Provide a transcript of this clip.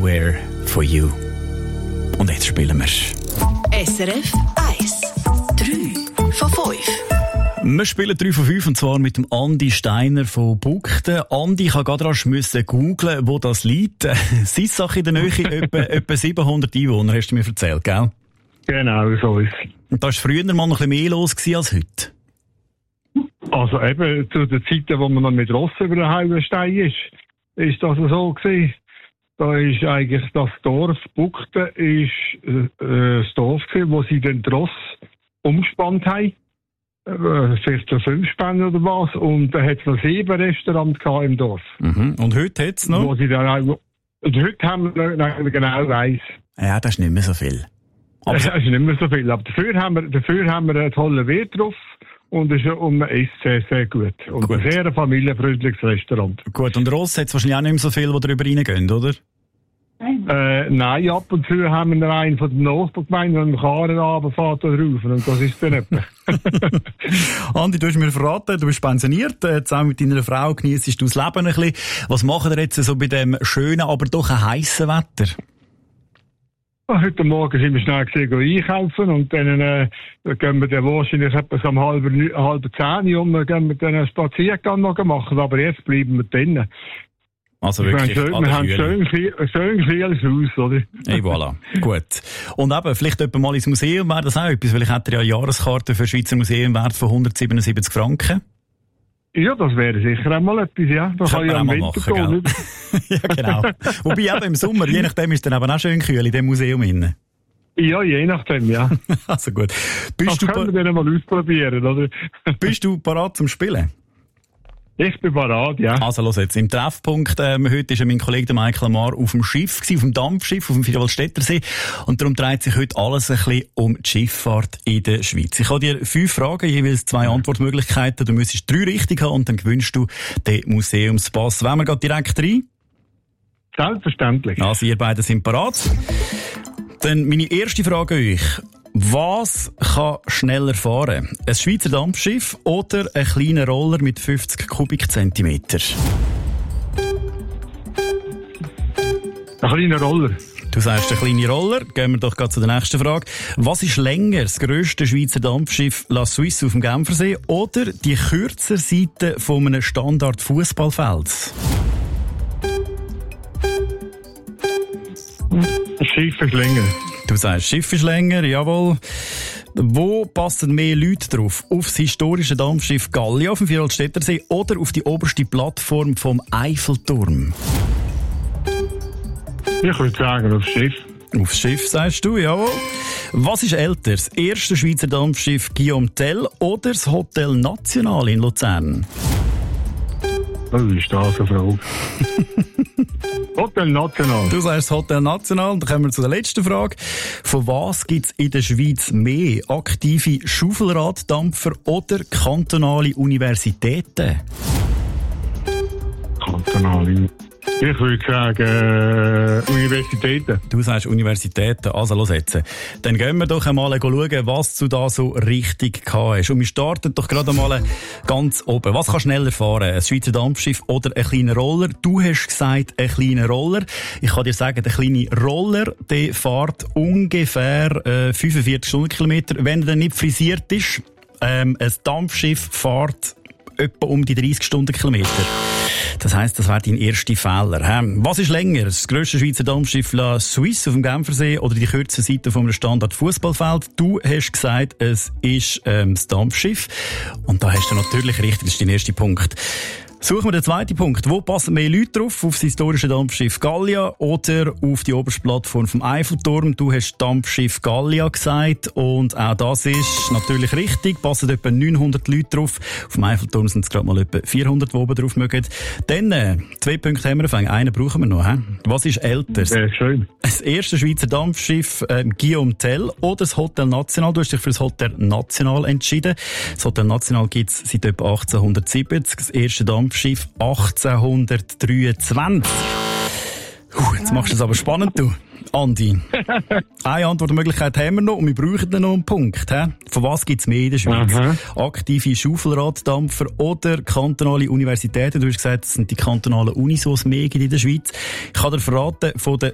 Anywhere for You. Und jetzt spielen wir. SRF 1. 3 von 5. Wir spielen 3 von 5 und zwar mit dem Andi Steiner von Bugden. Andi, ich habe gerade rasch googlen, wo das liegt. Sissach in der Nähe, etwa 700 Einwohner, hast du mir erzählt, gell? Genau, so ist es. Und da war früher mal noch ein bisschen mehr los als heute? Also eben zu den Zeiten, wo man noch mit Ross über den Hauenstein ist das so gewesen. Da ist eigentlich das Dorf Bugden das Dorf gewesen, wo sie den Ross umgespannt haben. Vielleicht so 5 Späne oder was. Und da hat es noch 7 Restaurants im Dorf. Mhm. Und heute hat es noch? Und heute haben wir genau weiss. Ja, das ist nicht mehr so viel. Das ist nicht mehr so viel. Aber dafür haben wir einen tollen Wirt drauf. Und es ist sehr, sehr gut. Und ein sehr familienfreundliches Restaurant. Gut, und Ross hat es wahrscheinlich auch nicht mehr so viel, die darüber reingehen, oder? Nein, ab und zu haben wir einen von den Nachbargemeinden, der mit dem Karren runterfährt oder rauf. Und das ist dann etwa. Andi, du hast mir verraten, du bist pensioniert. Zusammen mit deiner Frau geniessest du das Leben ein bisschen. Was machen wir jetzt so bei dem schönen, aber doch ein heissen Wetter? Heute Morgen sind wir schnell einkaufen und dann gehen wir dann wahrscheinlich etwas um halb 10 um, gehen wir dann einen Spaziergang noch machen, aber jetzt bleiben wir drinnen. Also wirklich, wir haben schön kühles Haus, oder? Hey, voilà. Gut. Und eben, vielleicht jemand mal ins Museum wäre das auch etwas, weil ich hätte ja eine Jahreskarte für Schweizer Museum wert von 177 Franken. Ja, das wäre sicher einmal etwas, ja. Das kann ja im Winter gehen. Ja, genau. Wobei eben im Sommer, je nachdem ist dann eben auch schön kühl in dem Museum innen. Ja, je nachdem, ja. Also gut. Das können wir dann mal ausprobieren, oder? Bist du parat zum Spielen? Ich bin parat, ja. Also los jetzt, im Treffpunkt, heute ist mein Kollege Michael Amar auf dem Schiff gewesen, auf dem Dampfschiff, auf dem Vierwaldstättersee. Und darum dreht sich heute alles ein bisschen um die Schifffahrt in der Schweiz. Ich habe dir 5 Fragen, jeweils 2 Antwortmöglichkeiten. Du müsstest 3 richtig haben und dann gewinnst du den Museumspass. Wollen wir gerade direkt rein? Selbstverständlich. Also ihr beide sind parat. Dann meine erste Frage an euch. Was kann schneller fahren? Ein Schweizer Dampfschiff oder ein kleiner Roller mit 50 Kubikzentimeter? Ein kleiner Roller. Du sagst, ein kleiner Roller. Gehen wir doch gerade zu der nächsten Frage. Was ist länger, das grösste Schweizer Dampfschiff La Suisse auf dem Genfersee oder die kürzere Seite von einem Standard-Fußballfeld? Das Schiff ist länger. Du sagst, Schiff ist länger, jawohl. Wo passen mehr Leute drauf? Auf das historische Dampfschiff Gallia auf dem Vierwaldstättersee oder auf die oberste Plattform vom Eiffelturm? Ich würde sagen, aufs Schiff. Aufs Schiff, sagst du, jawohl. Was ist älter, das erste Schweizer Dampfschiff Guillaume Tell oder das Hotel National in Luzern? Das ist das eine Frage. Hotel National. Du sagst Hotel National. Dann kommen wir zu der letzten Frage. Von was gibt es in der Schweiz mehr? Aktive Schaufelraddampfer oder kantonale Universitäten? Kantonale. Ich würde sagen, Universitäten. Du sagst Universitäten. Also, los jetzt. Dann gehen wir doch einmal schauen, was du da so richtig gehabt hast. Und wir starten doch gerade mal ganz oben. Was kann schneller fahren? Ein Schweizer Dampfschiff oder ein kleiner Roller? Du hast gesagt, ein kleiner Roller. Ich kann dir sagen, der kleine Roller, der fährt ungefähr 45 Stundenkilometer, wenn er dann nicht frisiert ist. Ein Dampfschiff fährt etwa um die 30 Stundenkilometer. Das heisst, das wäre dein erster Fehler. Was ist länger? Das grösste Schweizer Dampfschiff La Suisse auf dem Genfersee oder die kürzeste Seite von einem Standard-Fußballfeld? Du hast gesagt, es ist das Dampfschiff. Und da hast du natürlich richtig, das ist dein erster Punkt. Suchen wir den zweiten Punkt. Wo passen mehr Leute drauf? Auf das historische Dampfschiff Gallia oder auf die oberste Plattform vom Eiffelturm? Du hast Dampfschiff Gallia gesagt und auch das ist natürlich richtig. Passen etwa 900 Leute drauf. Auf dem Eiffelturm sind es gerade mal etwa 400, die oben drauf mögen. Dann 2 Punkte haben wir gefangen. Einen brauchen wir noch. Was ist älter? Sehr schön. Das erste Schweizer Dampfschiff Guillaume Tell oder das Hotel National? Du hast dich für das Hotel National entschieden. Das Hotel National gibt es seit etwa 1870. Das erste Dampfschiff 1823. Jetzt machst du es aber spannend, du, Andi. Eine Antwortmöglichkeit haben wir noch und wir brauchen dann noch einen Punkt. Von was gibt es mehr in der Schweiz? Aktive Schaufelraddampfer oder kantonale Universitäten? Du hast gesagt, es sind die kantonalen Unis, die es mehr gibt in der Schweiz. Ich kann dir verraten, von den